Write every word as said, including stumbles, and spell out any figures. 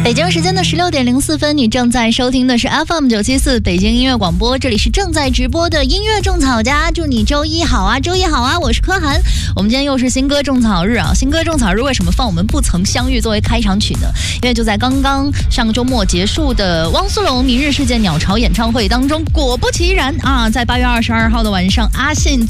北京时间的十六点零四分，你正在收听的是 F M 九七四北京音乐广播，这里是正在直播的音乐种草家。祝你周一好啊，周一好啊！我是柯涵，我们今天又是新歌种草日啊！新歌种草日为什么放我们不曾相遇作为开场曲呢？因为就在刚刚上个周末结束的汪苏泷明日世界鸟巢演唱会当中，果不其然啊，在八月二十二号的晚上，阿信